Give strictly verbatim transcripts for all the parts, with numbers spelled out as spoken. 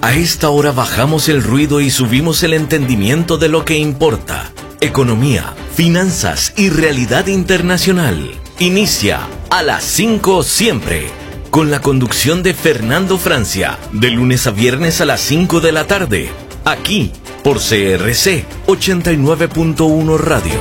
A esta hora bajamos el ruido y subimos el entendimiento de lo que importa. Economía, finanzas y realidad internacional. Inicia a las cinco siempre, con la conducción de Fernando Francia, de lunes a viernes a las cinco de la tarde, aquí por C R C ochenta y nueve punto uno Radio.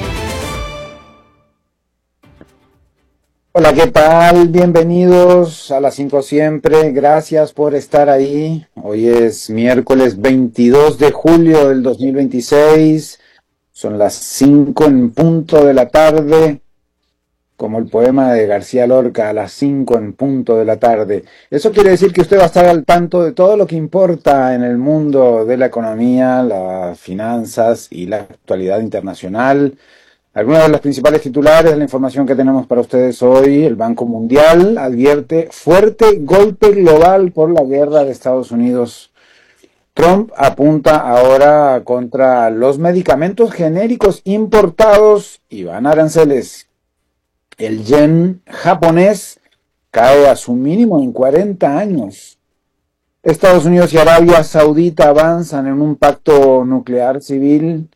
Hola, ¿qué tal? Bienvenidos a las cinco siempre. Gracias por estar ahí. Hoy es miércoles veintidós de julio del dos mil veintiséis. Son las cinco en punto de la tarde, como el poema de García Lorca, a las cinco en punto de la tarde. Eso quiere decir que usted va a estar al tanto de todo lo que importa en el mundo de la economía, las finanzas y la actualidad internacional. Algunas de las principales titulares de la información que tenemos para ustedes hoy: el Banco Mundial advierte fuerte golpe global por la guerra de Estados Unidos. Trump apunta ahora contra los medicamentos genéricos importados y van aranceles. El yen japonés cae a su mínimo en cuarenta años. Estados Unidos y Arabia Saudita avanzan en un pacto nuclear civil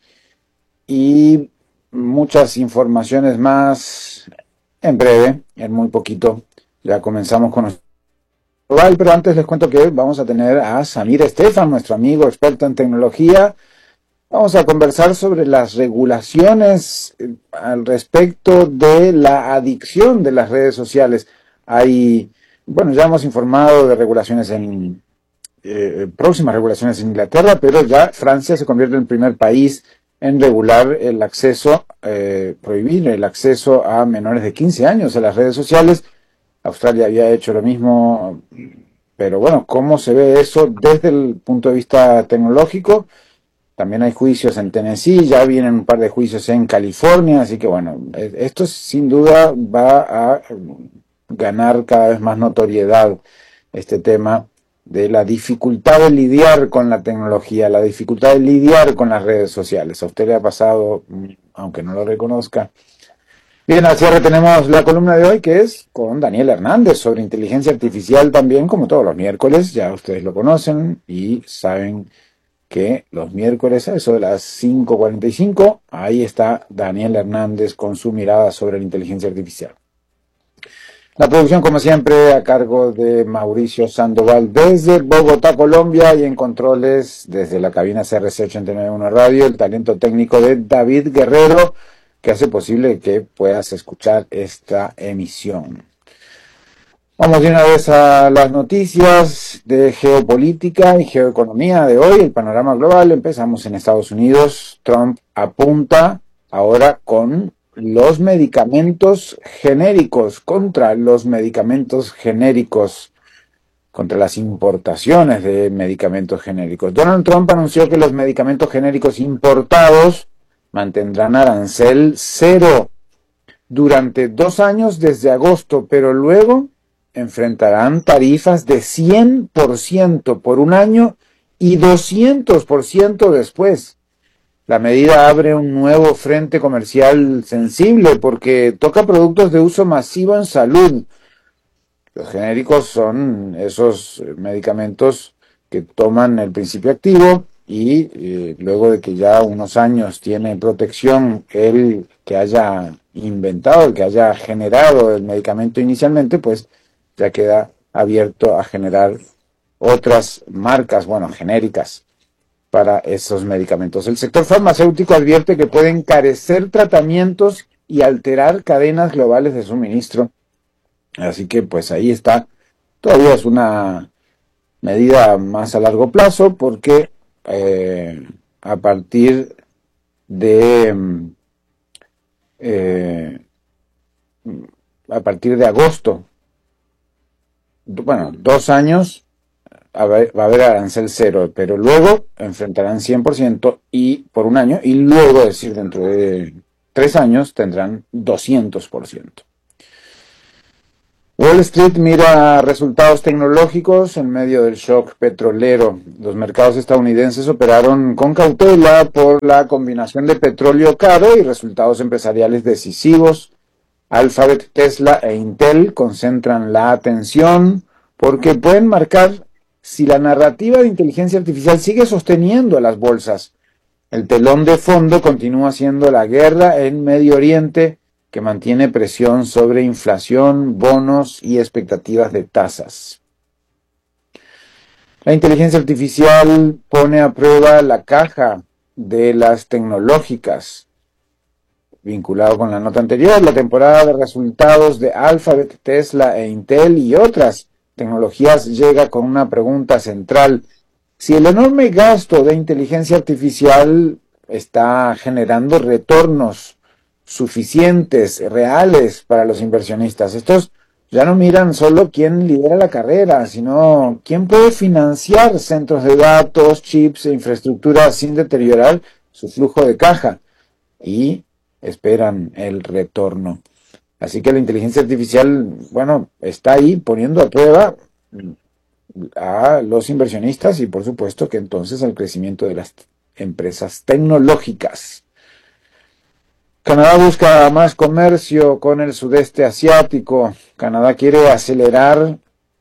y muchas informaciones más en breve, en muy poquito. Ya comenzamos con nuestro global, pero antes les cuento que vamos a tener a Samir Estefan, nuestro amigo experto en tecnología. Vamos a conversar sobre las regulaciones al respecto de la adicción de las redes sociales. Hay, bueno, ya hemos informado de regulaciones en, eh, próximas regulaciones en Inglaterra, pero ya Francia se convierte en el primer país en regular el acceso, eh, prohibir el acceso a menores de quince años a las redes sociales. Australia había hecho lo mismo, pero bueno, ¿cómo se ve eso desde el punto de vista tecnológico? También hay juicios en Tennessee, ya vienen un par de juicios en California, así que bueno, esto sin duda va a ganar cada vez más notoriedad, este tema de la dificultad de lidiar con la tecnología, la dificultad de lidiar con las redes sociales. A usted le ha pasado, aunque no lo reconozca. Bien, al cierre tenemos la columna de hoy, que es con Daniel Hernández, sobre inteligencia artificial también, como todos los miércoles. Ya ustedes lo conocen y saben que los miércoles a eso de las cinco cuarenta y cinco, ahí está Daniel Hernández con su mirada sobre la inteligencia artificial. La producción, como siempre, a cargo de Mauricio Sandoval desde Bogotá, Colombia, y en controles desde la cabina C R C ochenta y nueve punto uno Radio, el talento técnico de David Guerrero, que hace posible que puedas escuchar esta emisión. Vamos de una vez a las noticias de geopolítica y geoeconomía de hoy, el panorama global. Empezamos en Estados Unidos. Trump apunta ahora con los medicamentos genéricos, contra los medicamentos genéricos, contra las importaciones de medicamentos genéricos. Donald Trump anunció que los medicamentos genéricos importados mantendrán arancel cero durante dos años desde agosto, pero luego enfrentarán tarifas de cien por ciento por un año y doscientos por ciento después. La medida abre un nuevo frente comercial sensible porque toca productos de uso masivo en salud. Los genéricos son esos medicamentos que toman el principio activo y eh, luego de que ya unos años tiene protección el que haya inventado, el que haya generado el medicamento inicialmente, pues ya queda abierto a generar otras marcas, bueno, genéricas, para esos medicamentos. El sector farmacéutico advierte que puede encarecer tratamientos y alterar cadenas globales de suministro. Así que pues ahí está. Todavía es una medida más a largo plazo porque eh, a partir de eh, a partir de agosto, bueno, dos años va a haber arancel cero, pero luego enfrentarán cien por ciento y por un año, y luego, es decir, dentro de tres años tendrán doscientos por ciento. Wall Street mira resultados tecnológicos en medio del shock petrolero. Los mercados estadounidenses operaron con cautela por la combinación de petróleo caro y resultados empresariales decisivos. Alphabet, Tesla e Intel concentran la atención porque pueden marcar si la narrativa de inteligencia artificial sigue sosteniendo a las bolsas. El telón de fondo continúa siendo la guerra en Medio Oriente, que mantiene presión sobre inflación, bonos y expectativas de tasas. La inteligencia artificial pone a prueba la caja de las tecnológicas. Vinculado con la nota anterior, la temporada de resultados de Alphabet, Tesla e Intel y otras tecnologías llega con una pregunta central. Si el enorme gasto de inteligencia artificial está generando retornos suficientes, reales para los inversionistas, estos ya no miran solo quién lidera la carrera, sino quién puede financiar centros de datos, chips e infraestructura sin deteriorar su flujo de caja, y esperan el retorno. Así que la inteligencia artificial, bueno, está ahí poniendo a prueba a los inversionistas y por supuesto que entonces al crecimiento de las empresas tecnológicas. Canadá busca más comercio con el sudeste asiático. Canadá quiere acelerar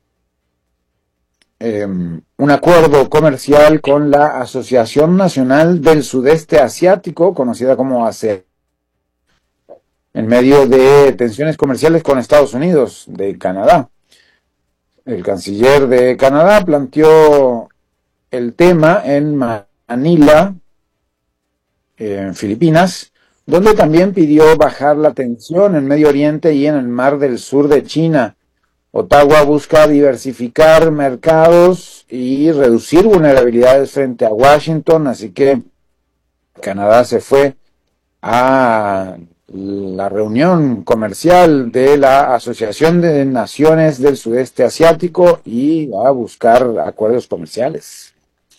eh, un acuerdo comercial con la Asociación Nacional del Sudeste Asiático, conocida como A S E A, en medio de tensiones comerciales con Estados Unidos de Canadá. El canciller de Canadá planteó el tema en Manila, en Filipinas, donde también pidió bajar la tensión en Medio Oriente y en el Mar del Sur de China. Ottawa busca diversificar mercados y reducir vulnerabilidades frente a Washington, así que Canadá se fue a la reunión comercial de la Asociación de Naciones del Sudeste Asiático y va a buscar acuerdos comerciales.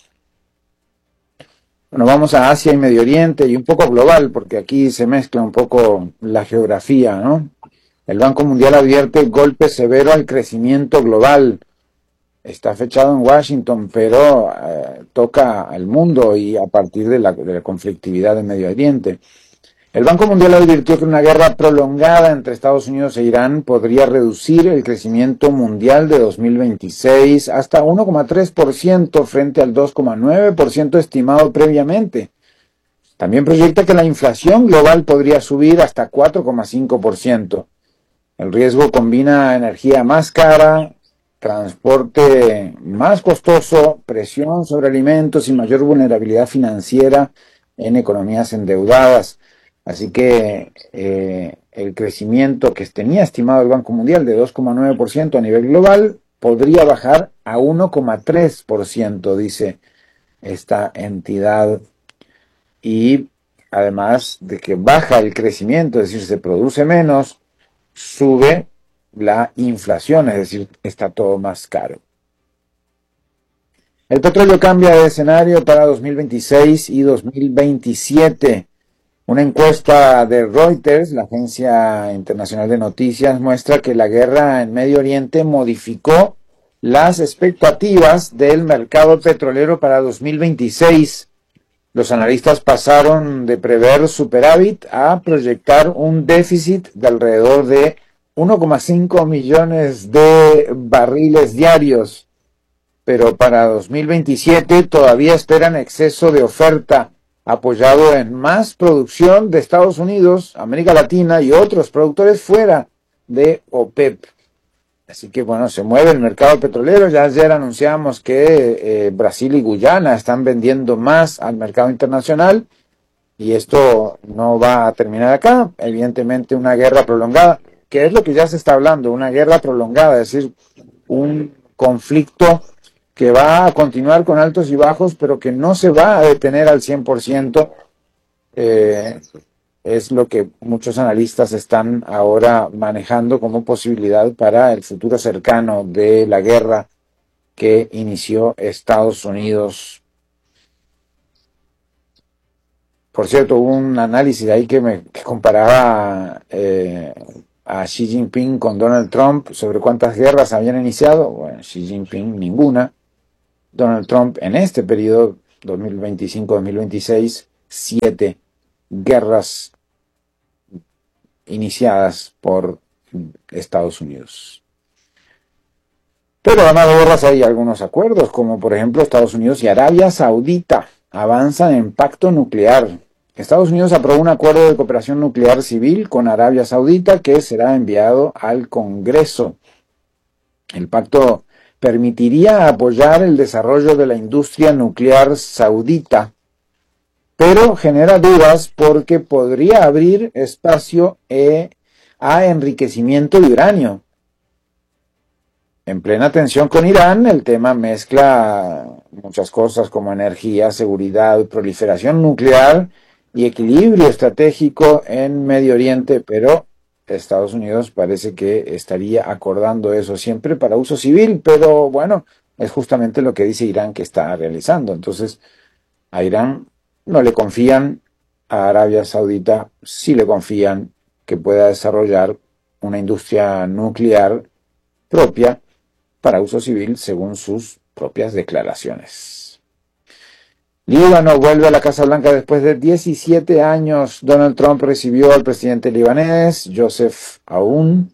Bueno, vamos a Asia y Medio Oriente y un poco global, porque aquí se mezcla un poco la geografía, ¿no? El Banco Mundial advierte golpe severo al crecimiento global. Está fechado en Washington, pero eh, toca al mundo y a partir de la, de la conflictividad en Medio Oriente. El Banco Mundial advirtió que una guerra prolongada entre Estados Unidos e Irán podría reducir el crecimiento mundial de dos mil veintiséis hasta uno coma tres por ciento frente al dos coma nueve por ciento estimado previamente. También proyecta que la inflación global podría subir hasta cuatro coma cinco por ciento. El riesgo combina energía más cara, transporte más costoso, presión sobre alimentos y mayor vulnerabilidad financiera en economías endeudadas. Así que eh, el crecimiento que tenía estimado el Banco Mundial de dos coma nueve por ciento a nivel global podría bajar a uno coma tres por ciento, dice esta entidad. Y además de que baja el crecimiento, es decir, se produce menos, sube la inflación, es decir, está todo más caro. El petróleo cambia de escenario para dos mil veintiséis y dos mil veintisiete. Una encuesta de Reuters, la agencia internacional de noticias, muestra que la guerra en Medio Oriente modificó las expectativas del mercado petrolero para dos mil veintiséis. Los analistas pasaron de prever superávit a proyectar un déficit de alrededor de uno coma cinco millones de barriles diarios. Pero para dos mil veintisiete todavía esperan exceso de oferta, apoyado en más producción de Estados Unidos, América Latina y otros productores fuera de OPEP. Así que bueno, se mueve el mercado petrolero. Ya ayer anunciamos que eh, Brasil y Guyana están vendiendo más al mercado internacional y esto no va a terminar acá. Evidentemente una guerra prolongada, que es lo que ya se está hablando, una guerra prolongada, es decir, un conflicto que va a continuar con altos y bajos, pero que no se va a detener al cien por ciento. Eh, es lo que muchos analistas están ahora manejando como posibilidad para el futuro cercano de la guerra que inició Estados Unidos. Por cierto, hubo un análisis ahí que me que comparaba eh, a Xi Jinping con Donald Trump sobre cuántas guerras habían iniciado. Bueno, Xi Jinping ninguna. Donald Trump en este periodo, dos mil veinticinco a dos mil veintiséis, siete guerras iniciadas por Estados Unidos. Pero además de guerras hay algunos acuerdos, como por ejemplo Estados Unidos y Arabia Saudita avanzan en pacto nuclear. Estados Unidos aprobó un acuerdo de cooperación nuclear civil con Arabia Saudita que será enviado al Congreso. El pacto permitiría apoyar el desarrollo de la industria nuclear saudita, pero genera dudas porque podría abrir espacio eh, a enriquecimiento de uranio. En plena tensión con Irán, el tema mezcla muchas cosas como energía, seguridad, proliferación nuclear y equilibrio estratégico en Medio Oriente, pero Estados Unidos parece que estaría acordando eso siempre para uso civil, pero bueno, es justamente lo que dice Irán que está realizando. Entonces, a Irán no le confían, a Arabia Saudita sí le confían que pueda desarrollar una industria nuclear propia para uso civil según sus propias declaraciones. Líbano vuelve a la Casa Blanca después de diecisiete años. Donald Trump recibió al presidente libanés, Joseph Aoun,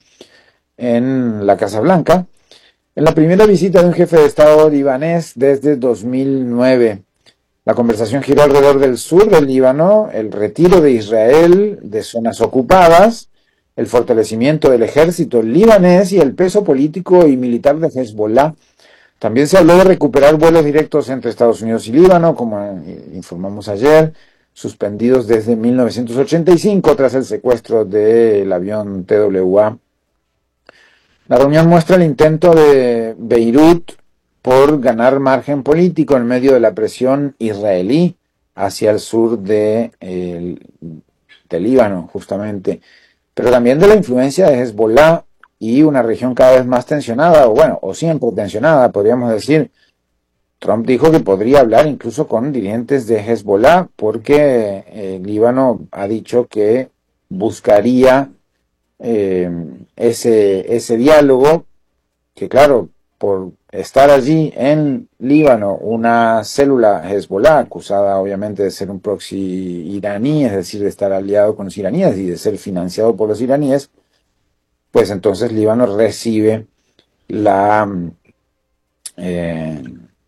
en la Casa Blanca, en la primera visita de un jefe de Estado libanés desde dos mil nueve. La conversación giró alrededor del sur del Líbano, el retiro de Israel de zonas ocupadas, el fortalecimiento del ejército libanés y el peso político y militar de Hezbollah. También se habló de recuperar vuelos directos entre Estados Unidos y Líbano, como informamos ayer, suspendidos desde mil novecientos ochenta y cinco tras el secuestro del avión T W A. La reunión muestra el intento de Beirut por ganar margen político en medio de la presión israelí hacia el sur de, eh, de Líbano, justamente, pero también de la influencia de Hezbollah y una región cada vez más tensionada, o bueno, o siempre tensionada, podríamos decir. Trump dijo que podría hablar incluso con dirigentes de Hezbollah porque eh, Líbano ha dicho que buscaría eh, ese, ese diálogo, que claro, por estar allí en Líbano una célula Hezbollah, acusada obviamente de ser un proxy iraní, es decir, de estar aliado con los iraníes y de ser financiado por los iraníes, pues entonces Líbano recibe la, eh,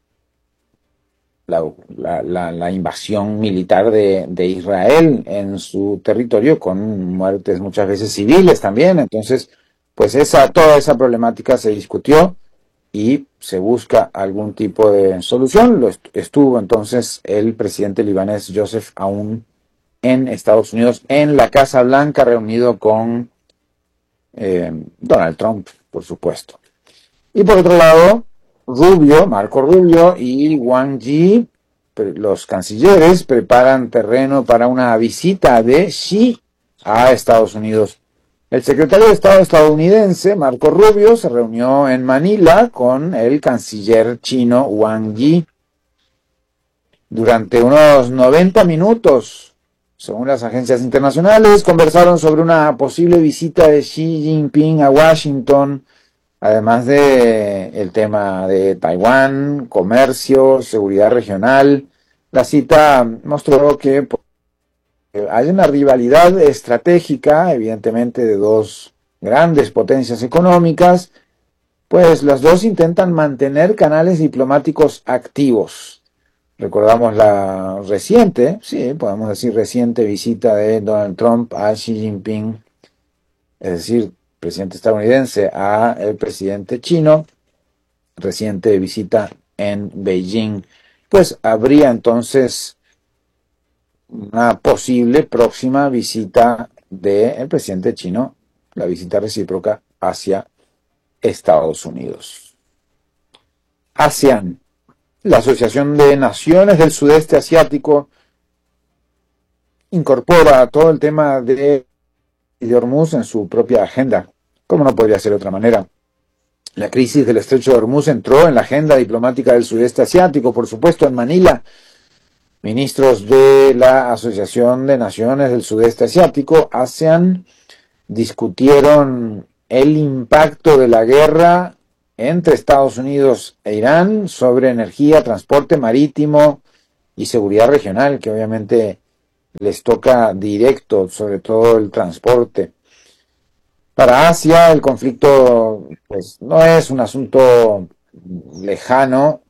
la, la, la, la invasión militar de, de Israel en su territorio, con muertes muchas veces civiles también. Entonces, pues esa, toda esa problemática se discutió y se busca algún tipo de solución. Lo estuvo entonces el presidente libanés Joseph Aoun en Estados Unidos, en la Casa Blanca, reunido con eh, Donald Trump, por supuesto. Y por otro lado, Rubio, Marco Rubio y Wang Yi, los cancilleres, preparan terreno para una visita de Xi a Estados Unidos. El secretario de Estado estadounidense, Marco Rubio, se reunió en Manila con el canciller chino Wang Yi. Durante unos noventa minutos, según las agencias internacionales, conversaron sobre una posible visita de Xi Jinping a Washington, además de el tema de Taiwán, comercio, seguridad regional. La cita mostró que hay una rivalidad estratégica, evidentemente, de dos grandes potencias económicas, pues las dos intentan mantener canales diplomáticos activos. Recordamos la reciente, sí, podemos decir reciente visita de Donald Trump a Xi Jinping, es decir, presidente estadounidense a el presidente chino, reciente visita en Beijing. Pues habría entonces una posible próxima visita del presidente chino, la visita recíproca hacia Estados Unidos. ASEAN, la Asociación de Naciones del Sudeste Asiático, incorpora todo el tema de, de Hormuz en su propia agenda, como no podría ser de otra manera. La crisis del estrecho de Hormuz entró en la agenda diplomática del sudeste asiático, por supuesto, en Manila. Ministros de la Asociación de Naciones del Sudeste Asiático, ASEAN, discutieron el impacto de la guerra entre Estados Unidos e Irán sobre energía, transporte marítimo y seguridad regional, que obviamente les toca directo, sobre todo el transporte. Para Asia el conflicto pues no es un asunto lejano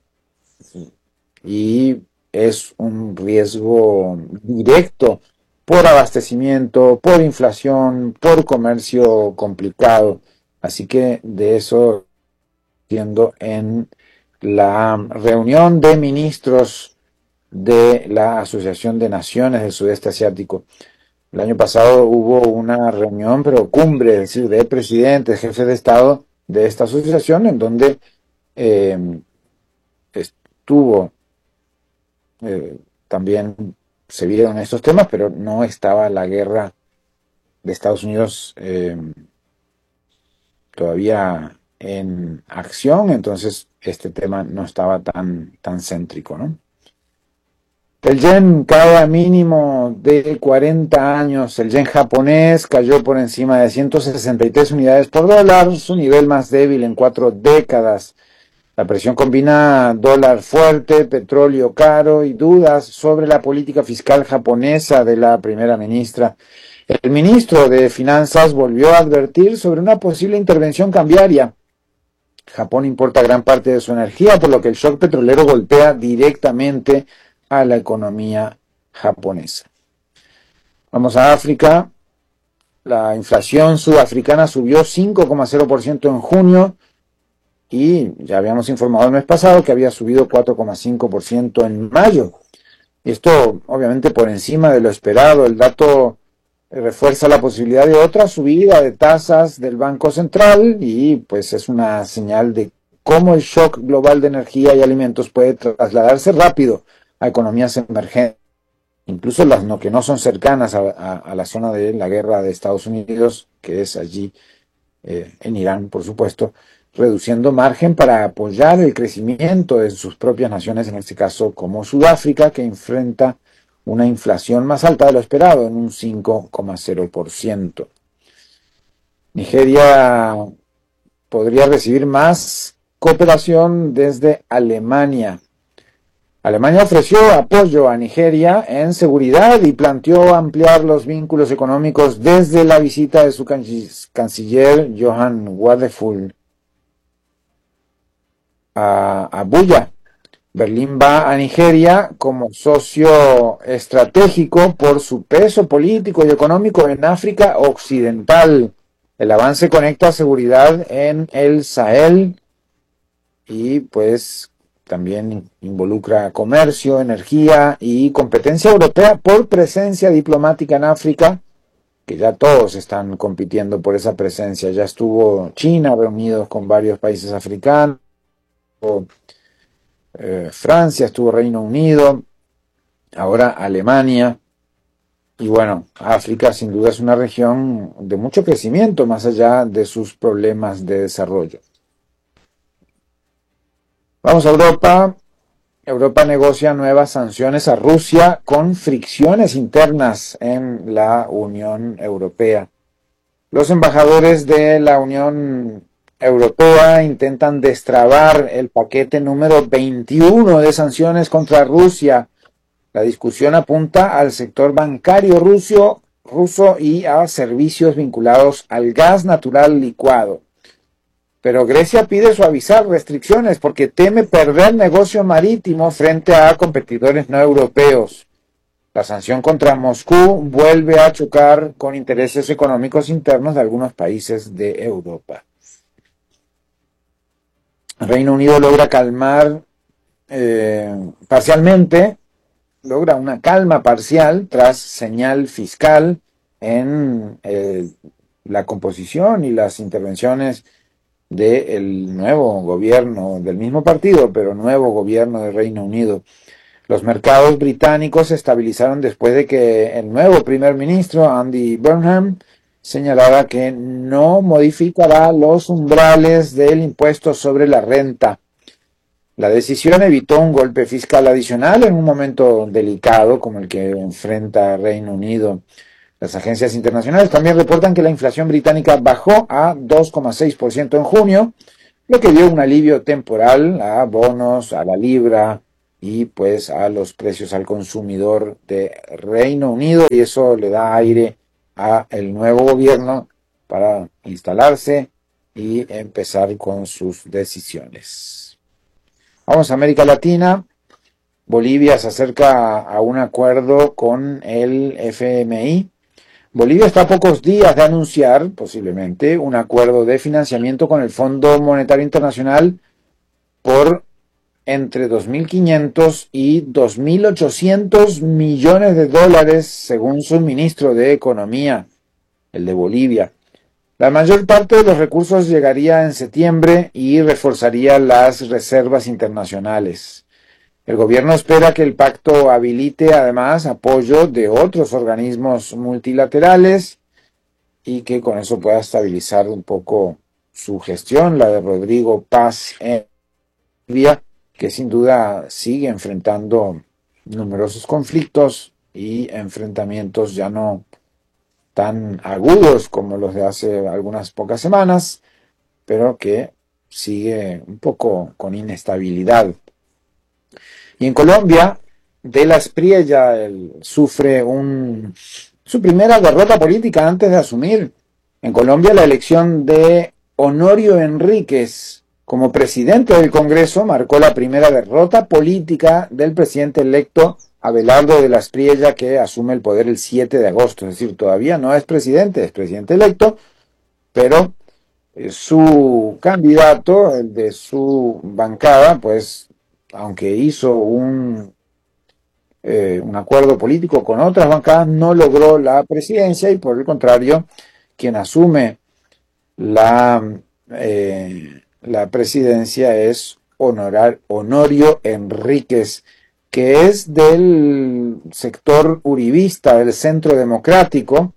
y es un riesgo directo por abastecimiento, por inflación, por comercio complicado. Así que de eso entiendo en la reunión de ministros de la Asociación de Naciones del Sudeste Asiático. El año pasado hubo una reunión, pero cumbre, es decir, de presidentes, jefes de Estado de esta asociación, en donde eh, estuvo, eh, también se vieron estos temas, pero no estaba la guerra de Estados Unidos eh, todavía en acción, entonces este tema no estaba tan, tan céntrico, ¿no? El yen cae a mínimo de cuarenta años. El yen japonés cayó por encima de ciento sesenta y tres unidades por dólar, su nivel más débil en cuatro décadas. La presión combina dólar fuerte, petróleo caro y dudas sobre la política fiscal japonesa de la primera ministra. El ministro de Finanzas volvió a advertir sobre una posible intervención cambiaria. Japón importa gran parte de su energía, por lo que el shock petrolero golpea directamente a la economía japonesa. Vamos a África. La inflación sudafricana subió cinco coma cero por ciento en junio y ya habíamos informado el mes pasado que había subido cuatro coma cinco por ciento en mayo. Y esto obviamente por encima de lo esperado. El dato refuerza la posibilidad de otra subida de tasas del Banco Central y pues es una señal de cómo el shock global de energía y alimentos puede trasladarse rápido a economías emergentes, incluso las no, que no son cercanas a, a, a la zona de la guerra de Estados Unidos, que es allí eh, en Irán, por supuesto, reduciendo margen para apoyar el crecimiento de sus propias naciones, en este caso como Sudáfrica, que enfrenta una inflación más alta de lo esperado, en un cinco coma cero por ciento. Nigeria podría recibir más cooperación desde Alemania. Alemania ofreció apoyo a Nigeria en seguridad y planteó ampliar los vínculos económicos desde la visita de su canciller Johann Wadephul a Abuya. Berlín va a Nigeria como socio estratégico por su peso político y económico en África Occidental. El avance conecta seguridad en el Sahel y pues también involucra comercio, energía y competencia europea por presencia diplomática en África, que ya todos están compitiendo por esa presencia. Ya estuvo China reunidos con varios países africanos, eh, Francia, estuvo Reino Unido, ahora Alemania. Y bueno, África sin duda es una región de mucho crecimiento más allá de sus problemas de desarrollo. Vamos a Europa. Europa negocia nuevas sanciones a Rusia con fricciones internas en la Unión Europea. Los embajadores de la Unión Europea intentan destrabar el paquete número veintiuno de sanciones contra Rusia. La discusión apunta al sector bancario ruso, ruso y a servicios vinculados al gas natural licuado. Pero Grecia pide suavizar restricciones porque teme perder negocio marítimo frente a competidores no europeos. La sanción contra Moscú vuelve a chocar con intereses económicos internos de algunos países de Europa. El Reino Unido logra calmar eh, parcialmente, logra una calma parcial tras señal fiscal en eh, la composición y las intervenciones del nuevo gobierno, del mismo partido, pero nuevo gobierno del Reino Unido. Los mercados británicos se estabilizaron después de que el nuevo primer ministro, Andy Burnham, señalara que no modificará los umbrales del impuesto sobre la renta. La decisión evitó un golpe fiscal adicional en un momento delicado como el que enfrenta Reino Unido. Las agencias internacionales también reportan que la inflación británica bajó a dos coma seis por ciento en junio, lo que dio un alivio temporal a bonos, a la libra y pues a los precios al consumidor de Reino Unido, y eso le da aire a el nuevo gobierno para instalarse y empezar con sus decisiones. Vamos a América Latina. Bolivia se acerca a un acuerdo con el F M I. Bolivia está a pocos días de anunciar, posiblemente, un acuerdo de financiamiento con el Fondo Monetario Internacional por entre dos mil quinientos y dos mil ochocientos millones de dólares, según su ministro de Economía, el de Bolivia. La mayor parte de los recursos llegaría en septiembre y reforzaría las reservas internacionales. El gobierno espera que el pacto habilite además apoyo de otros organismos multilaterales y que con eso pueda estabilizar un poco su gestión, la de Rodrigo Paz en Bolivia, que sin duda sigue enfrentando numerosos conflictos y enfrentamientos ya no tan agudos como los de hace algunas pocas semanas, pero que sigue un poco con inestabilidad. Y en Colombia, De la Espriella él sufre un, su primera derrota política antes de asumir. En Colombia, la elección de Honorio Enríquez como presidente del Congreso marcó la primera derrota política del presidente electo Abelardo de la Espriella, que asume el poder el siete de agosto. Es decir, todavía no es presidente, es presidente electo, pero eh, su candidato, el de su bancada, pues aunque hizo un, eh, un acuerdo político con otras bancadas, no logró la presidencia y por el contrario, quien asume la, eh, la presidencia es Honorar, Honorio Enríquez, que es del sector uribista, del Centro Democrático,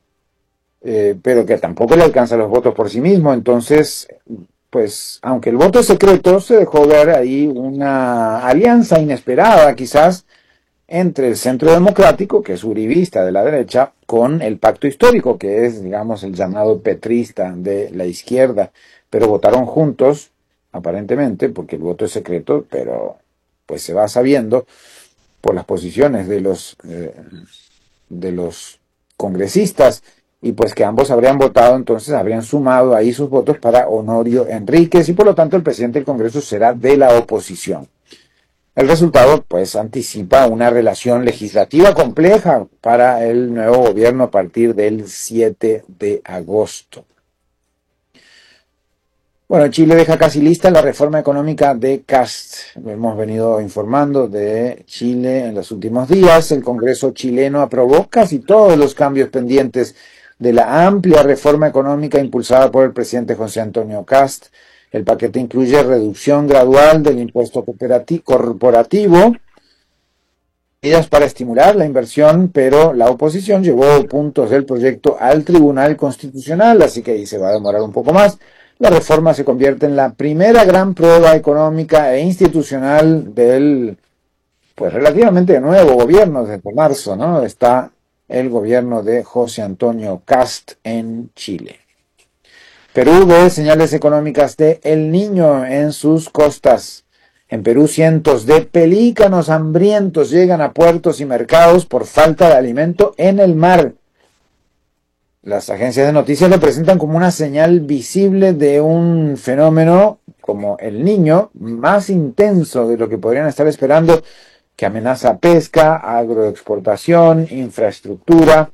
eh, pero que tampoco le alcanza los votos por sí mismo. Entonces, pues aunque el voto es secreto, se dejó ver ahí una alianza inesperada quizás entre el Centro Democrático, que es uribista de la derecha, con el Pacto Histórico, que es, digamos, el llamado petrista de la izquierda, pero votaron juntos, aparentemente, porque el voto es secreto, pero pues se va sabiendo por las posiciones de los, eh, de los congresistas, y pues que ambos habrían votado, entonces habrían sumado ahí sus votos para Honorio Enríquez, y por lo tanto el presidente del Congreso será de la oposición. El resultado, pues, anticipa una relación legislativa compleja para el nuevo gobierno a partir del siete de agosto. Bueno, Chile deja casi lista la reforma económica de Kast. Lo hemos venido informando de Chile en los últimos días. El Congreso chileno aprobó casi todos los cambios pendientes de la amplia reforma económica impulsada por el presidente José Antonio Kast. El paquete incluye reducción gradual del impuesto corporativo, medidas para estimular la inversión, pero la oposición llevó puntos del proyecto al Tribunal Constitucional, así que ahí se va a demorar un poco más. La reforma se convierte en la primera gran prueba económica e institucional del, pues relativamente nuevo gobierno desde marzo, ¿no? Está el gobierno de José Antonio Kast en Chile. Perú ve señales económicas de El Niño en sus costas. En Perú, cientos de pelícanos hambrientos llegan a puertos y mercados por falta de alimento en el mar. Las agencias de noticias lo presentan como una señal visible de un fenómeno como El Niño, más intenso de lo que podrían estar esperando, que amenaza pesca, agroexportación, infraestructura.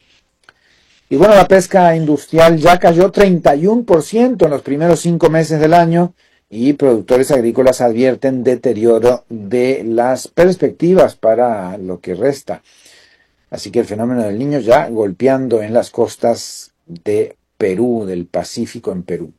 Y bueno, la pesca industrial ya cayó treinta y uno por ciento en los primeros cinco meses del año y productores agrícolas advierten deterioro de las perspectivas para lo que resta. Así que el fenómeno del Niño ya golpeando en las costas de Perú, del Pacífico en Perú.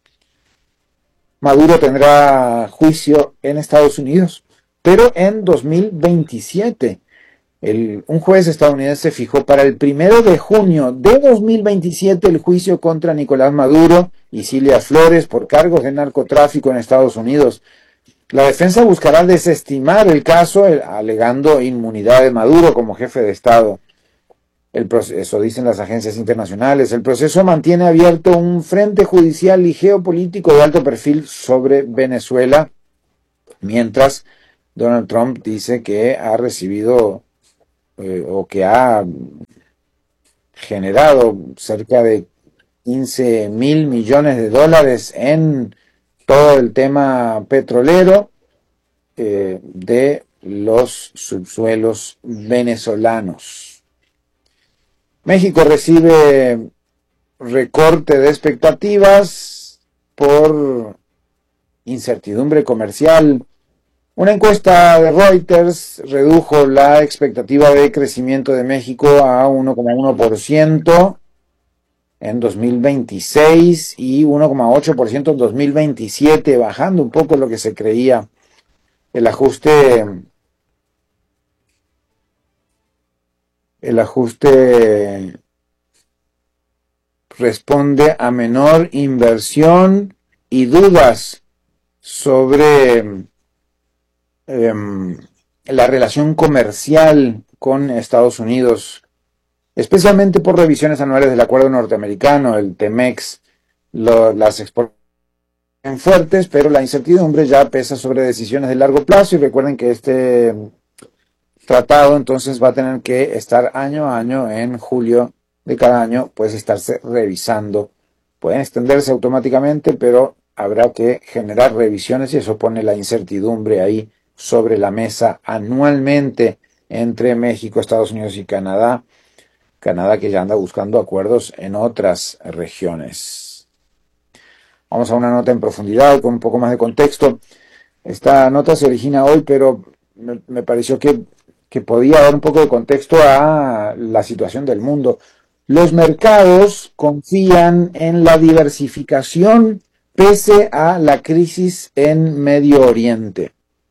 Maduro tendrá juicio en Estados Unidos, pero en dos mil veintisiete. El, un juez estadounidense fijó para el primero de junio de dos mil veintisiete el juicio contra Nicolás Maduro y Cilia Flores por cargos de narcotráfico en Estados Unidos. La defensa buscará desestimar el caso, alegando inmunidad de Maduro como jefe de Estado. El proceso, eso dicen las agencias internacionales. El proceso mantiene abierto un frente judicial y geopolítico de alto perfil sobre Venezuela, mientras Donald Trump dice que ha recibido eh, o que ha generado cerca de quince mil millones de dólares en todo el tema petrolero eh, de los subsuelos venezolanos. México recibe recorte de expectativas por incertidumbre comercial. Una encuesta de Reuters redujo la expectativa de crecimiento de México a uno coma uno por ciento en dos mil veintiséis y uno coma ocho por ciento en dos mil veintisiete, bajando un poco lo que se creía. El ajuste, el ajuste responde a menor inversión y dudas sobre eh, la relación comercial con Estados Unidos, especialmente por revisiones anuales del acuerdo norteamericano, el TEMEX. Lo, las exportaciones fuertes, pero la incertidumbre ya pesa sobre decisiones de largo plazo, y recuerden que este tratado entonces va a tener que estar año a año, en julio de cada año, pues estarse revisando. Pueden extenderse automáticamente, pero habrá que generar revisiones, y eso pone la incertidumbre ahí sobre la mesa anualmente entre México, Estados Unidos y Canadá. Canadá que ya anda buscando acuerdos en otras regiones. Vamos a una nota en profundidad con un poco más de contexto. Esta nota se origina hoy, pero me, me pareció que, que podía dar un poco de contexto a la situación del mundo. Los mercados confían en la diversificación pese a la crisis en Medio Oriente.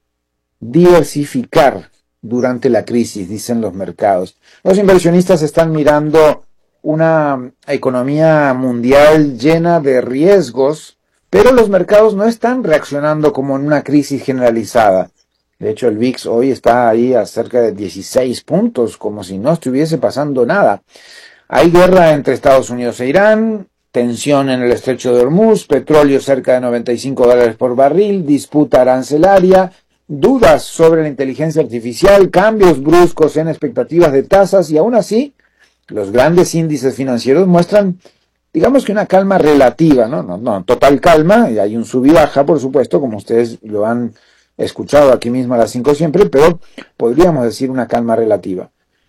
Diversificar durante la crisis, dicen los mercados. Los inversionistas están mirando una economía mundial llena de riesgos, pero los mercados no están reaccionando como en una crisis generalizada. De hecho, el V I X hoy está ahí a cerca de dieciséis puntos, como si no estuviese pasando nada. Hay guerra entre Estados Unidos e Irán, tensión en el estrecho de Hormuz, petróleo cerca de noventa y cinco dólares por barril, disputa arancelaria, dudas sobre la inteligencia artificial, cambios bruscos en expectativas de tasas, y aún así los grandes índices financieros muestran, digamos que una calma relativa, ¿no? No, no total calma, y hay un sub y baja, por supuesto, como ustedes lo han escuchado aquí mismo a las cinco siempre, pero podríamos decir una calma relativa.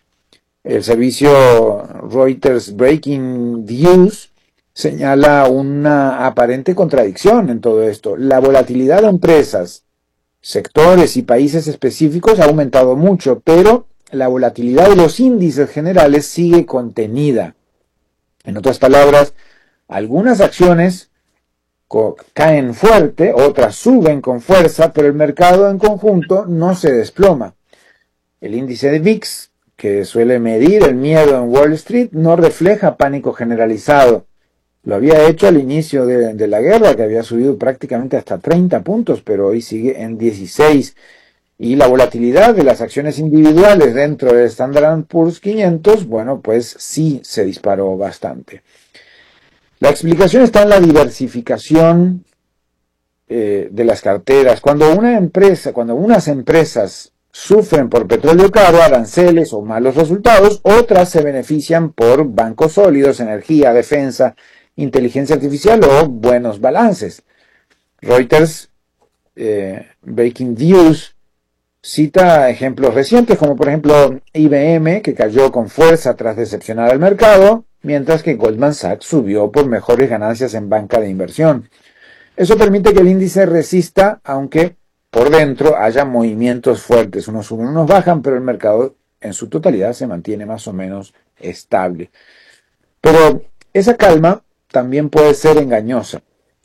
El servicio Reuters Breaking News señala una aparente contradicción en todo esto. La volatilidad de empresas, sectores y países específicos ha aumentado mucho, pero la volatilidad de los índices generales sigue contenida. En otras palabras, algunas acciones caen fuerte, otras suben con fuerza, pero el mercado en conjunto no se desploma. El índice de V I X, que suele medir el miedo en Wall Street, no refleja pánico generalizado. Lo había hecho al inicio de, de la guerra, que había subido prácticamente hasta treinta puntos, pero hoy sigue en dieciséis. Y la volatilidad de las acciones individuales dentro del Standard and Poor's quinientos, bueno, pues sí se disparó bastante. La explicación está en la diversificación eh, de las carteras. Cuando una empresa, cuando unas empresas sufren por petróleo caro, aranceles o malos resultados, otras se benefician por bancos sólidos, energía, defensa, inteligencia artificial o buenos balances. Reuters eh, Breaking News cita ejemplos recientes, como por ejemplo I B M, que cayó con fuerza tras decepcionar al mercado, mientras que Goldman Sachs subió por mejores ganancias en banca de inversión. Eso permite que el índice resista, aunque por dentro haya movimientos fuertes. Unos suben, unos bajan, pero el mercado en su totalidad se mantiene más o menos estable. Pero esa calma también puede ser engañosa.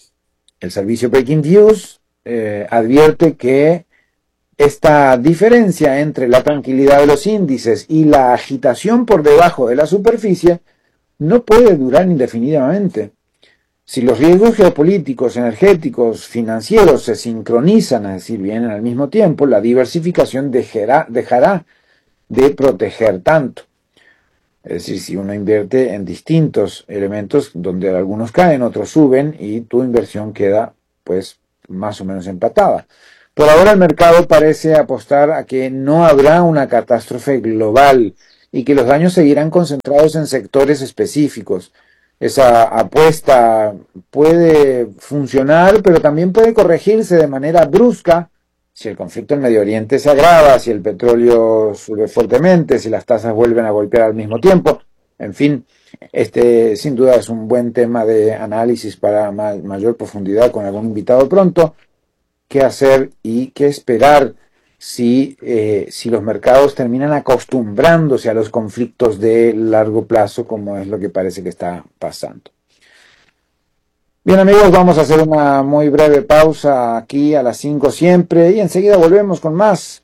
El servicio Breaking News eh, advierte que esta diferencia entre la tranquilidad de los índices y la agitación por debajo de la superficie no puede durar indefinidamente. Si los riesgos geopolíticos, energéticos, financieros se sincronizan, es decir, vienen al mismo tiempo, la diversificación dejará, dejará de proteger tanto. Es decir, si uno invierte en distintos elementos donde algunos caen, otros suben y tu inversión queda pues más o menos empatada. Por ahora el mercado parece apostar a que no habrá una catástrofe global y que los daños seguirán concentrados en sectores específicos. esa apuesta puede funcionar, pero también puede corregirse de manera brusca si el conflicto en Medio Oriente se agrava, si el petróleo sube fuertemente, si las tasas vuelven a golpear al mismo tiempo. En fin, este sin duda es un buen tema de análisis para ma- mayor profundidad con algún invitado pronto. ¿Qué hacer y qué esperar si, eh, si los mercados terminan acostumbrándose a los conflictos de largo plazo, como es lo que parece que está pasando? Bien, amigos, vamos a hacer una muy breve pausa aquí a las cinco siempre y enseguida volvemos con más.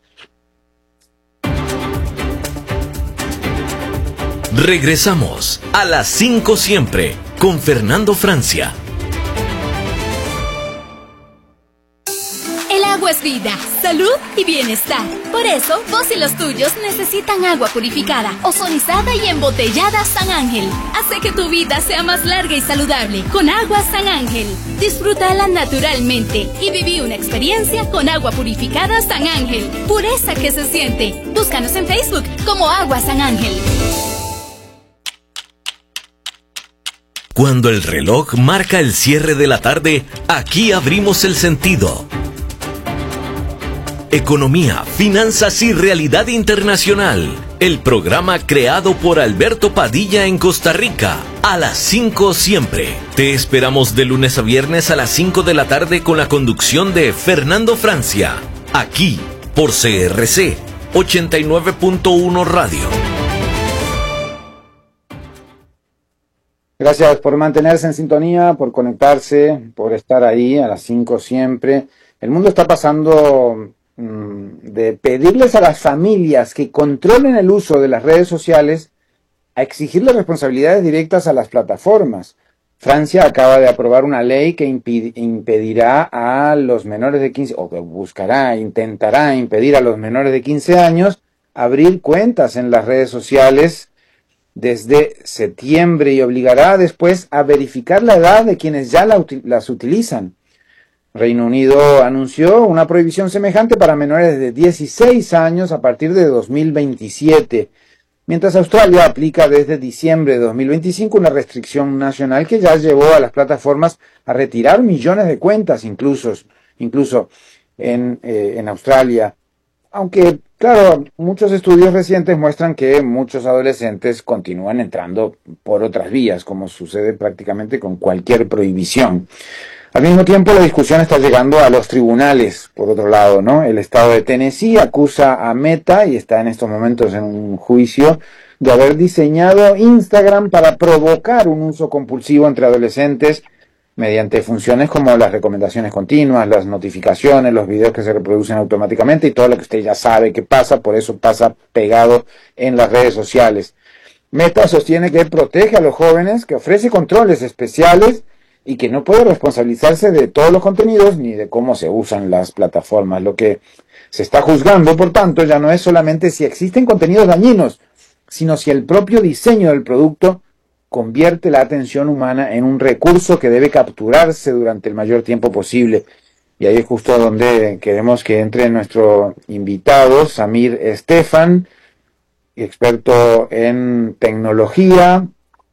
Regresamos a las cinco siempre con Fernando Francia. El agua es vida, salud y bienestar. Por eso, vos y los tuyos necesitan agua purificada, ozonizada y embotellada San Ángel. Hace que tu vida sea más larga y saludable con agua San Ángel. Disfrútala naturalmente y viví una experiencia con agua purificada San Ángel. Pureza que se siente. Búscanos en Facebook como Agua San Ángel. Cuando el reloj marca el cierre de la tarde, aquí abrimos el sentido. Economía, finanzas y realidad internacional. El programa creado por Alberto Padilla en Costa Rica. A las cinco siempre. Te esperamos de lunes a viernes a las cinco de la tarde con la conducción de Fernando Francia. Aquí, por C R C ochenta y nueve punto uno Radio. Gracias por mantenerse en sintonía, por conectarse, por estar ahí a las cinco siempre. El mundo está pasando mmm, de pedirles a las familias que controlen el uso de las redes sociales a exigirle responsabilidades directas a las plataformas. Francia acaba de aprobar una ley que impi- impedirá a los menores de quince, o que buscará, intentará impedir a los menores de quince años abrir cuentas en las redes sociales desde septiembre y obligará después a verificar la edad de quienes ya la uti- las utilizan. Reino Unido anunció una prohibición semejante para menores de dieciséis años a partir de dos mil veintisiete, mientras Australia aplica desde diciembre de dos mil veinticinco una restricción nacional que ya llevó a las plataformas a retirar millones de cuentas, incluso, incluso en, eh, en Australia. Aunque, claro, muchos estudios recientes muestran que muchos adolescentes continúan entrando por otras vías, como sucede prácticamente con cualquier prohibición. Al mismo tiempo, la discusión está llegando a los tribunales, por otro lado, ¿no? El estado de Tennessee acusa a Meta, y está en estos momentos en un juicio, de haber diseñado Instagram para provocar un uso compulsivo entre adolescentes mediante funciones como las recomendaciones continuas, las notificaciones, los videos que se reproducen automáticamente y todo lo que usted ya sabe que pasa, por eso pasa pegado en las redes sociales. Meta sostiene que protege a los jóvenes, que ofrece controles especiales y que no puede responsabilizarse de todos los contenidos ni de cómo se usan las plataformas. Lo que se está juzgando, por tanto, ya no es solamente si existen contenidos dañinos, sino si el propio diseño del producto convierte la atención humana en un recurso que debe capturarse durante el mayor tiempo posible. Y ahí es justo donde queremos que entre nuestro invitado, Samir Estefan, experto en tecnología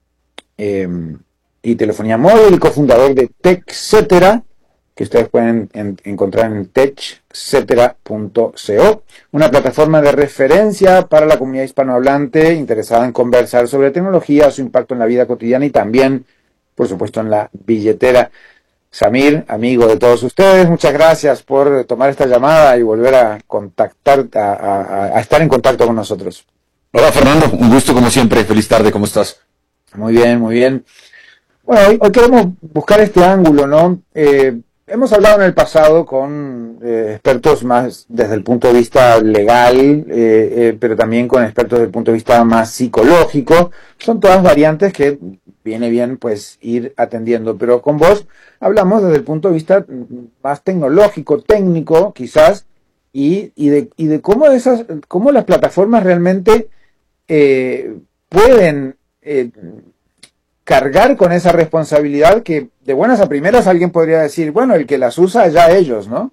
eh, y telefonía móvil, cofundador de TechCetera, que ustedes pueden en, encontrar en techcetera punto co, una plataforma de referencia para la comunidad hispanohablante interesada en conversar sobre tecnología, su impacto en la vida cotidiana y también, por supuesto, en la billetera. Samir, amigo de todos ustedes, muchas gracias por tomar esta llamada y volver a contactar, a, a, a estar en contacto con nosotros. Hola Fernando, un gusto como siempre, feliz tarde, ¿cómo estás? Muy bien, muy bien. Bueno, hoy, hoy queremos buscar este ángulo, ¿no? Eh, hemos hablado en el pasado con eh, expertos más desde el punto de vista legal, eh, eh, pero también con expertos desde el punto de vista más psicológico. Son todas variantes que viene bien pues ir atendiendo, pero con vos hablamos desde el punto de vista más tecnológico, técnico, quizás, y, y, de, y de cómo esas, cómo las plataformas realmente eh, pueden eh, cargar con esa responsabilidad que de buenas a primeras alguien podría decir, bueno, el que las usa ya ellos, ¿no?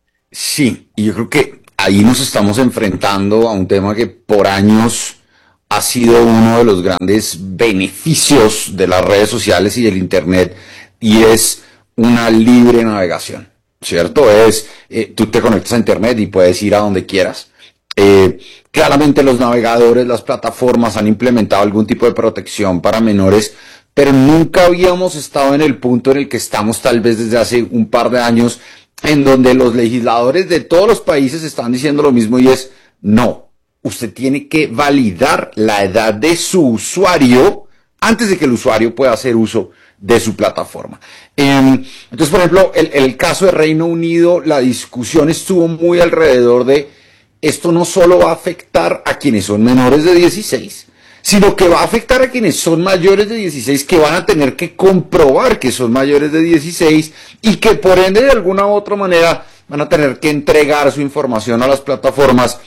Sí, y yo creo que ahí nos estamos enfrentando a un tema que por años ha ha sido uno de los grandes beneficios de las redes sociales y del Internet, y es una libre navegación, ¿cierto? Es, eh, tú te conectas a Internet y puedes ir a donde quieras. Eh, claramente los navegadores, las plataformas han implementado algún tipo de protección para menores, pero nunca habíamos estado en el punto en el que estamos tal vez desde hace un par de años, en donde los legisladores de todos los países están diciendo lo mismo, y es, no, usted tiene que validar la edad de su usuario antes de que el usuario pueda hacer uso de su plataforma. Eh, entonces, por ejemplo, el, el caso de Reino Unido, la discusión estuvo muy alrededor de, esto no solo va a afectar a quienes son menores de dieciséis, sino que va a afectar a quienes son mayores de dieciséis, que van a tener que comprobar que son mayores de dieciséis y que por ende de alguna u otra manera van a tener que entregar su información a las plataformas,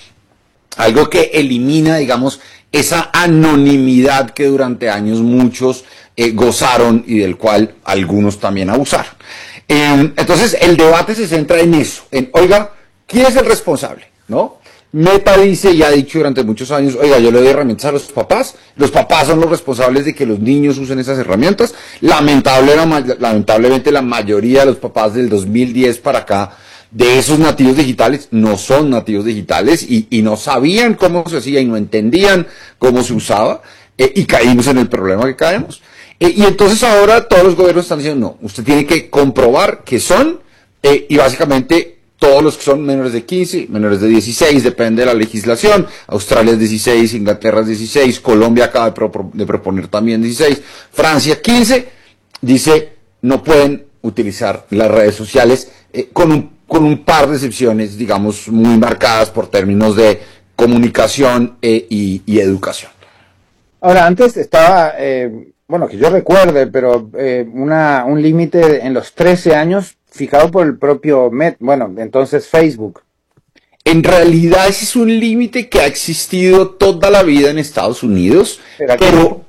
algo que elimina, digamos, esa anonimidad que durante años muchos eh, gozaron y del cual algunos también abusaron. Eh, entonces el debate se centra en eso, en, oiga, ¿quién es el responsable? ¿No? Meta dice y ha dicho durante muchos años, oiga, yo le doy herramientas a los papás, los papás son los responsables de que los niños usen esas herramientas. Lamentable, lamentablemente la mayoría de los papás del dos mil diez para acá, de esos nativos digitales, no son nativos digitales y, y no sabían cómo se hacía y no entendían cómo se usaba, eh, y caímos en el problema que caemos. Eh, y entonces ahora todos los gobiernos están diciendo, no, usted tiene que comprobar que son, eh, y básicamente todos los que son menores de quince, menores de dieciséis, depende de la legislación. Australia es dieciséis, Inglaterra es dieciséis, Colombia acaba de, pro, de proponer también dieciséis, Francia quince, dice no pueden utilizar las redes sociales, eh, con, un, con un par de excepciones, digamos, muy marcadas por términos de comunicación eh, y, y educación. Ahora, antes estaba, eh, bueno, que yo recuerde, pero eh, una, un límite en los trece años fijado por el propio Met, bueno, entonces Facebook. En realidad ese es un límite que ha existido toda la vida en Estados Unidos, pero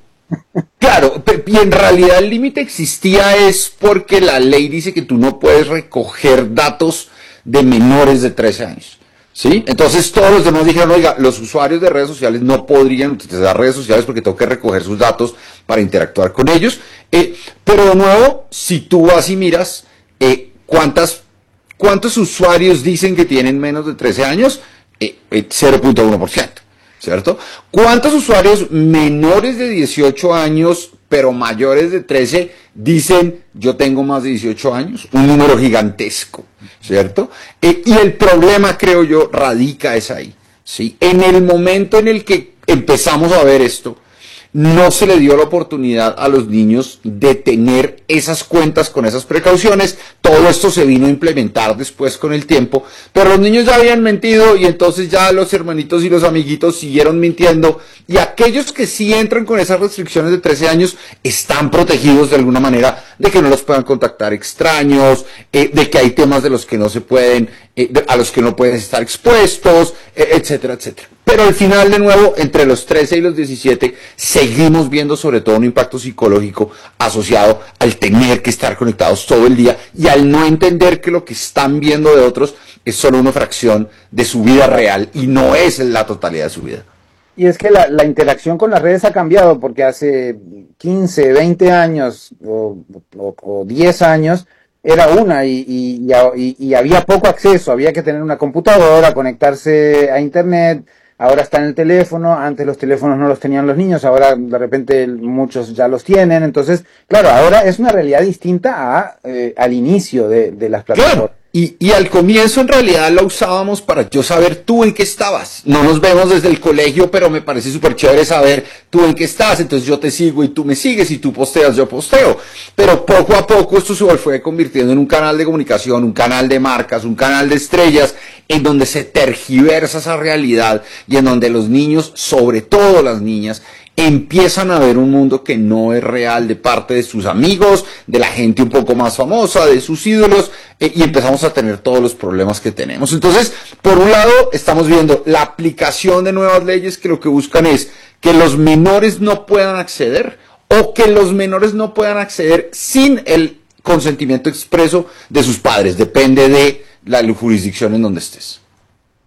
claro, y en realidad el límite existía es porque la ley dice que tú no puedes recoger datos de menores de trece años, ¿sí? Entonces todos los demás dijeron, oiga, los usuarios de redes sociales no podrían utilizar redes sociales porque tengo que recoger sus datos para interactuar con ellos, eh, pero de nuevo, si tú vas y miras, eh, ¿Cuántas, ¿Cuántos usuarios dicen que tienen menos de trece años? Eh, eh, cero punto uno por ciento, ¿cierto? ¿Cuántos usuarios menores de dieciocho años, pero mayores de trece, dicen yo tengo más de dieciocho años? Un número gigantesco, ¿cierto? Eh, y el problema, creo yo, radica es ahí, ¿sí? En el momento en el que empezamos a ver esto, no se le dio la oportunidad a los niños de tener esas cuentas con esas precauciones. Todo esto se vino a implementar después con el tiempo, pero los niños ya habían mentido y entonces ya los hermanitos y los amiguitos siguieron mintiendo, y aquellos que sí entran con esas restricciones de trece años están protegidos de alguna manera de que no los puedan contactar extraños, eh, de que hay temas de los que no se pueden, eh, de, a los que no pueden estar expuestos, eh, etcétera, etcétera. Pero al final, de nuevo, entre los trece y los diecisiete, seguimos viendo sobre todo un impacto psicológico asociado al tener que estar conectados todo el día y al no entender que lo que están viendo de otros es solo una fracción de su vida real y no es la totalidad de su vida. Y es que la, la interacción con las redes ha cambiado, porque hace quince, veinte años o, o, o diez años era una y, y, y, y había poco acceso, había que tener una computadora, conectarse a internet. Ahora está en el teléfono, antes los teléfonos no los tenían los niños, ahora de repente muchos ya los tienen. Entonces, claro, ahora es una realidad distinta a, eh, al inicio de, de las plataformas. Claro. Y, y al comienzo en realidad la usábamos para yo saber tú en qué estabas. No nos vemos desde el colegio, pero me parece súper chévere saber tú en qué estás. Entonces yo te sigo y tú me sigues, y tú posteas, yo posteo. Pero poco a poco esto se fue convirtiendo en un canal de comunicación, un canal de marcas, un canal de estrellas, en donde se tergiversa esa realidad y en donde los niños, sobre todo las niñas, empiezan a ver un mundo que no es real de parte de sus amigos, de la gente un poco más famosa, de sus ídolos, eh, y empezamos a tener todos los problemas que tenemos. Entonces, por un lado, estamos viendo la aplicación de nuevas leyes que lo que buscan es que los menores no puedan acceder, o que los menores no puedan acceder sin el consentimiento expreso de sus padres, depende de la jurisdicción en donde estés.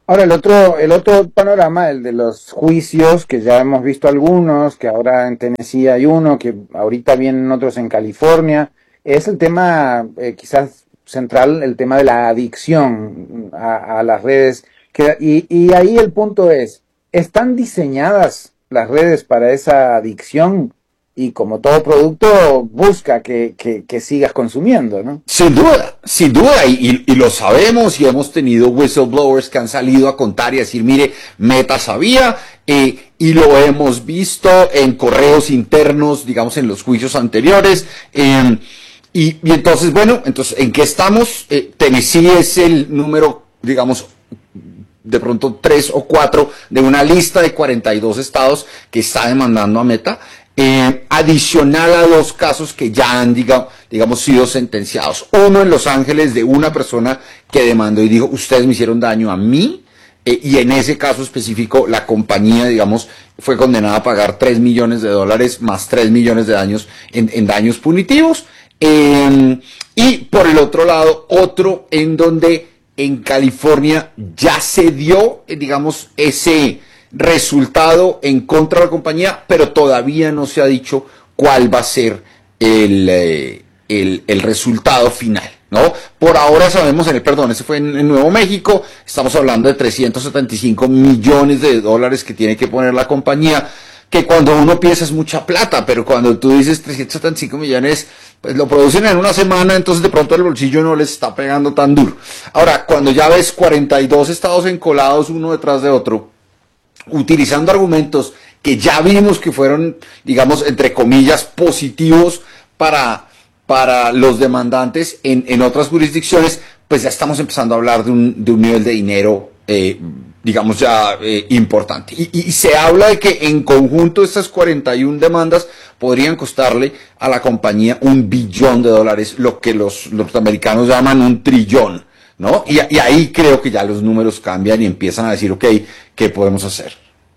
Ahora, el otro, el otro panorama, el de los juicios, que ya hemos visto algunos, que ahora en Tennessee hay uno, que ahorita vienen otros en California, es el tema eh, quizás central, el tema de la adicción a, a las redes. Que, y, y ahí el punto es, ¿están diseñadas las redes para esa adicción? Y como todo producto, busca que, que, que sigas consumiendo, ¿no? Sin duda, sin duda, y, y, y lo sabemos, y hemos tenido whistleblowers que han salido a contar y decir, mire, Meta sabía, eh, y lo hemos visto en correos internos, digamos, en los juicios anteriores, eh, y, y entonces, bueno, entonces, ¿en qué estamos? Eh, Tennessee es el número, digamos, de pronto tres o cuatro de una lista de cuarenta y dos estados que está demandando a Meta. Eh, adicional a dos casos que ya han, digamos, digamos, sido sentenciados. Uno en Los Ángeles de una persona que demandó y dijo, ustedes me hicieron daño a mí, eh, y en ese caso específico la compañía, digamos, fue condenada a pagar tres millones de dólares más tres millones de daños en, en daños punitivos. Eh, y por el otro lado, otro en donde en California ya se dio, eh, digamos, ese resultado en contra de la compañía, pero todavía no se ha dicho cuál va a ser el, eh, el, el resultado final, ¿no? Por ahora sabemos, en el, perdón, ese fue en, en Nuevo México, estamos hablando de trescientos setenta y cinco millones de dólares que tiene que poner la compañía, que cuando uno piensa es mucha plata, pero cuando tú dices trescientos setenta y cinco millones, pues lo producen en una semana, entonces de pronto el bolsillo no les está pegando tan duro. Ahora, cuando ya ves cuarenta y dos estados encolados uno detrás de otro, utilizando argumentos que ya vimos que fueron, digamos, entre comillas, positivos para, para los demandantes en, en otras jurisdicciones, pues ya estamos empezando a hablar de un, de un nivel de dinero, eh, digamos, ya eh, importante. Y, y se habla de que en conjunto estas cuarenta y una demandas podrían costarle a la compañía un billón de dólares, lo que los norteamericanos llaman un trillón, ¿no? Y, y ahí creo que ya los números cambian y empiezan a decir, ok, ¿qué podemos hacer?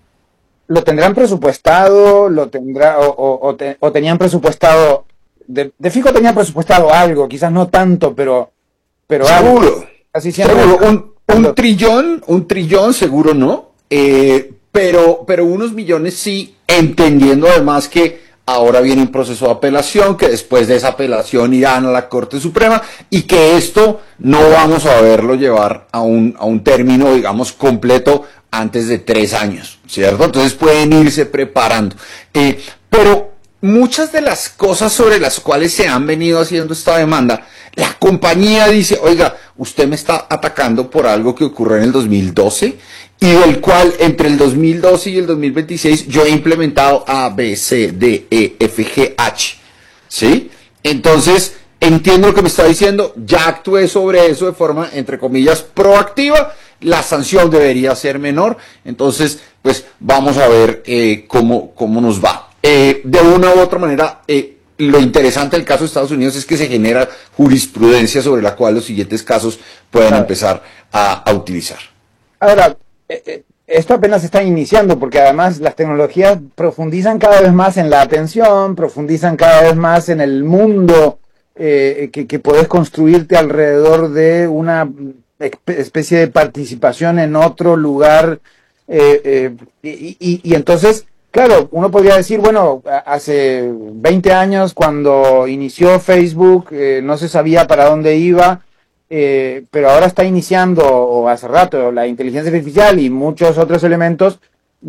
¿Lo tendrán presupuestado? ¿Lo tendrá, o, o, o, te, o tenían presupuestado? De, de fijo tenían presupuestado algo, quizás no tanto, pero, pero seguro, algo. Así siempre. Seguro, un, un trillón, un trillón seguro no, eh, pero, pero unos millones sí, entendiendo además que ahora viene un proceso de apelación, que después de esa apelación irán a la Corte Suprema y que esto no vamos a verlo llevar a un, a un término, digamos, completo antes de tres años, ¿cierto? Entonces pueden irse preparando. Eh, pero muchas de las cosas sobre las cuales se han venido haciendo esta demanda, la compañía dice, oiga, usted me está atacando por algo que ocurrió en el dos mil doce y del cual entre el dos mil doce y el dos mil veintiséis yo he implementado A, B, C, D, E, F, G, H, ¿sí? Entonces, entiendo lo que me está diciendo, ya actué sobre eso de forma, entre comillas, proactiva, la sanción debería ser menor, entonces, pues, vamos a ver eh, cómo, cómo nos va. Eh, de una u otra manera, eh, lo interesante del caso de Estados Unidos es que se genera jurisprudencia sobre la cual los siguientes casos pueden claro. empezar a, a utilizar. Ahora, eh, esto apenas está iniciando porque además las tecnologías profundizan cada vez más en la atención, profundizan cada vez más en el mundo eh, que, que podés construirte alrededor de una especie de participación en otro lugar eh, eh, y, y, y entonces, claro, uno podría decir, bueno, hace veinte años cuando inició Facebook eh, no se sabía para dónde iba, eh, pero ahora está iniciando, o hace rato, la inteligencia artificial y muchos otros elementos,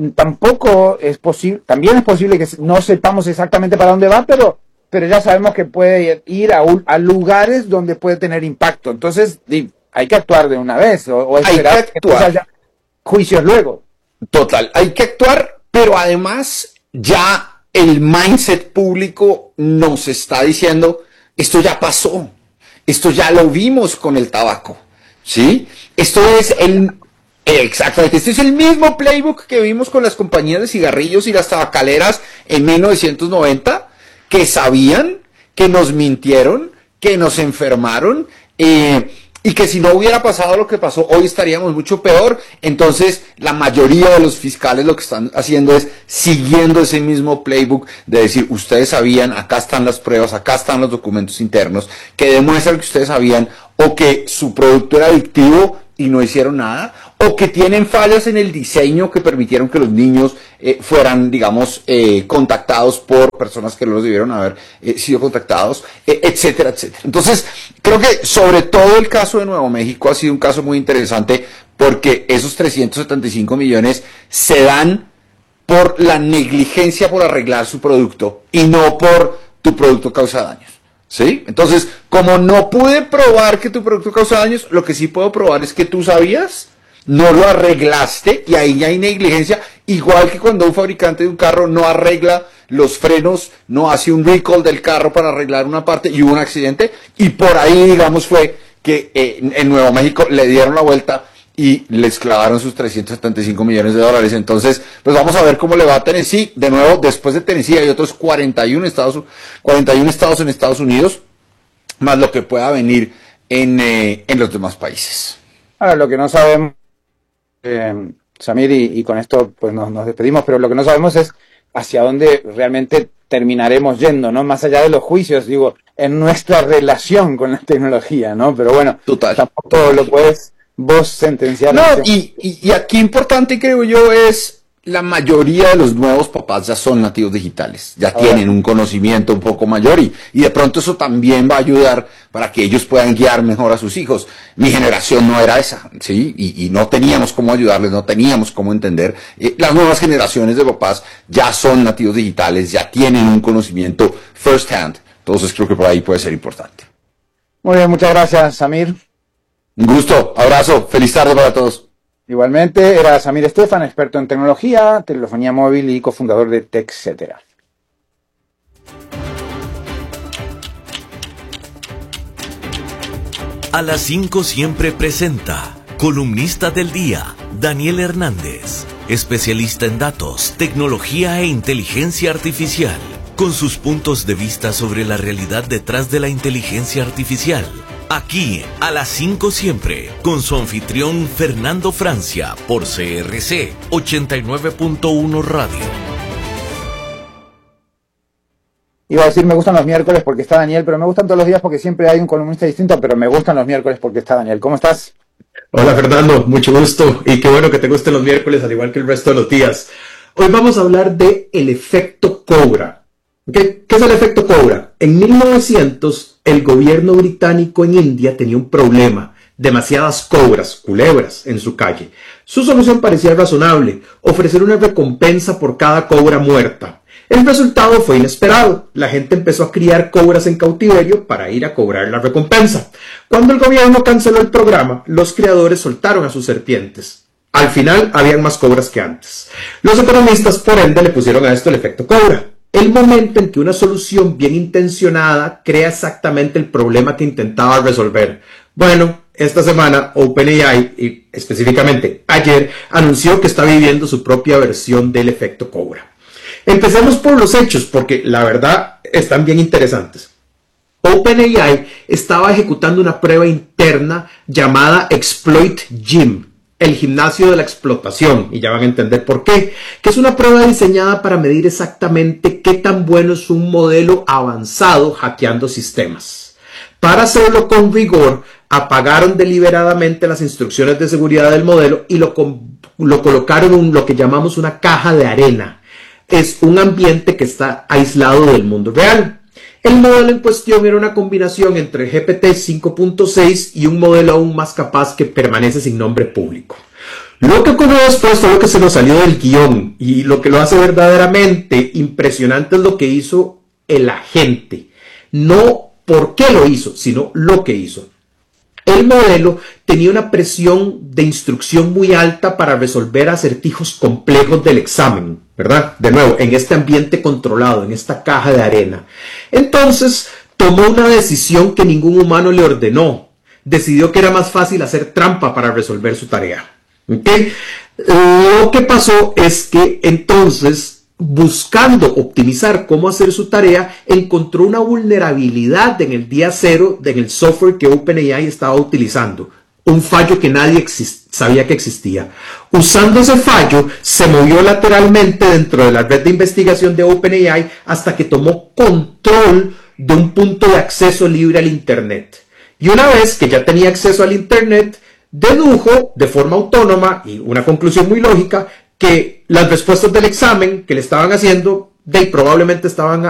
tampoco es posible, también es posible que no sepamos exactamente para dónde va, pero, pero ya sabemos que puede ir a, a lugares donde puede tener impacto. Entonces, hay que actuar de una vez, o, o esperar que, que haya juicios luego. Total, hay que actuar, pero además ya el mindset público nos está diciendo, esto ya pasó, esto ya lo vimos con el tabaco, ¿sí? Esto es el, exactamente, este es el mismo playbook que vimos con las compañías de cigarrillos y las tabacaleras en mil novecientos noventa, que sabían, que nos mintieron, que nos enfermaron, eh, y que si no hubiera pasado lo que pasó, hoy estaríamos mucho peor. Entonces, la mayoría de los fiscales lo que están haciendo es siguiendo ese mismo playbook de decir, ustedes sabían, acá están las pruebas, acá están los documentos internos, que demuestran que ustedes sabían o que su producto era adictivo y no hicieron nada, o que tienen fallas en el diseño que permitieron que los niños eh, fueran, digamos, eh, contactados por personas que no los debieron haber eh, sido contactados, eh, etcétera, etcétera. Entonces, creo que sobre todo el caso de Nuevo México ha sido un caso muy interesante porque esos trescientos setenta y cinco millones se dan por la negligencia por arreglar su producto y no por tu producto causa daños. ¿Sí? Entonces, como no pude probar que tu producto causa daños, lo que sí puedo probar es que tú sabías, no lo arreglaste y ahí ya hay negligencia, igual que cuando un fabricante de un carro no arregla los frenos, no hace un recall del carro para arreglar una parte y hubo un accidente, y por ahí, digamos, fue que eh, en Nuevo México le dieron la vuelta y les clavaron sus trescientos setenta y cinco millones de dólares. Entonces, pues vamos a ver cómo le va a Tennessee. De nuevo, después de Tennessee hay otros cuarenta y uno estados, cuarenta y uno estados en Estados Unidos, más lo que pueda venir en, eh, en los demás países. Ahora, lo que no sabemos, eh, Samir, y, y con esto pues nos, nos despedimos, pero lo que no sabemos es hacia dónde realmente terminaremos yendo, ¿no? Más allá de los juicios, digo, en nuestra relación con la tecnología, ¿no? Pero bueno, Total. tampoco lo puedes vos sentenciar. No, y, y, y aquí importante creo yo es la mayoría de los nuevos papás ya son nativos digitales, ya Ahora. tienen un conocimiento un poco mayor y, y de pronto eso también va a ayudar para que ellos puedan guiar mejor a sus hijos. Mi generación no era esa, ¿sí? Y, y no teníamos cómo ayudarles, no teníamos cómo entender. Eh, las nuevas generaciones de papás ya son nativos digitales, ya tienen un conocimiento first hand, entonces creo que por ahí puede ser importante. Muy bien, muchas gracias, Samir. Un gusto, abrazo, feliz tarde para todos. Igualmente, era Samir Estefan, experto en tecnología, telefonía móvil y cofundador de TechCetera. A las cinco siempre presenta, columnista del día, Daniel Hernández, especialista en datos, tecnología e inteligencia artificial, con sus puntos de vista sobre la realidad detrás de la inteligencia artificial. Aquí, a las cinco siempre, con su anfitrión Fernando Francia, por C R C ochenta y nueve punto uno Radio. Iba a decir me gustan los miércoles porque está Daniel, pero me gustan todos los días porque siempre hay un columnista distinto, pero me gustan los miércoles porque está Daniel. ¿Cómo estás? Hola Fernando, mucho gusto y qué bueno que te gusten los miércoles al igual que el resto de los días. Hoy vamos a hablar de el efecto Cobra. ¿Qué, ¿Qué es el efecto Cobra? En mil novecientos, el gobierno británico en India tenía un problema, demasiadas cobras, culebras, en su calle. Su solución parecía razonable, ofrecer una recompensa por cada cobra muerta. El resultado fue inesperado, la gente empezó a criar cobras en cautiverio para ir a cobrar la recompensa. Cuando el gobierno canceló el programa, los criadores soltaron a sus serpientes. Al final, habían más cobras que antes. Los economistas, por ende, le pusieron a esto el efecto Cobra. El momento en que una solución bien intencionada crea exactamente el problema que intentaba resolver. Bueno, esta semana OpenAI, y específicamente ayer, anunció que está viviendo su propia versión del efecto Cobra. Empecemos por los hechos, porque la verdad están bien interesantes. OpenAI estaba ejecutando una prueba interna llamada Exploit Gym, el gimnasio de la explotación, y ya van a entender por qué, que es una prueba diseñada para medir exactamente qué tan bueno es un modelo avanzado hackeando sistemas. Para hacerlo con rigor, apagaron deliberadamente las instrucciones de seguridad del modelo y lo, lo colocaron en lo que llamamos una caja de arena. Es un ambiente que está aislado del mundo real. El modelo en cuestión era una combinación entre el G P T cinco punto seis y un modelo aún más capaz que permanece sin nombre público. Lo que ocurrió después fue lo que se nos salió del guión, y lo que lo hace verdaderamente impresionante es lo que hizo el agente. No por qué lo hizo, sino lo que hizo. El modelo tenía una presión de instrucción muy alta para resolver acertijos complejos del examen, ¿verdad? De nuevo, en este ambiente controlado, en esta caja de arena. Entonces, tomó una decisión que ningún humano le ordenó. Decidió que era más fácil hacer trampa para resolver su tarea. ¿Okay? Lo que pasó es que entonces, buscando optimizar cómo hacer su tarea, encontró una vulnerabilidad en el día cero en el software que OpenAI estaba utilizando. Un fallo que nadie sabía que existía. Usando ese fallo, se movió lateralmente dentro de la red de investigación de OpenAI hasta que tomó control de un punto de acceso libre al Internet. Y una vez que ya tenía acceso al Internet, dedujo de forma autónoma y una conclusión muy lógica que las respuestas del examen que le estaban haciendo de, probablemente estaban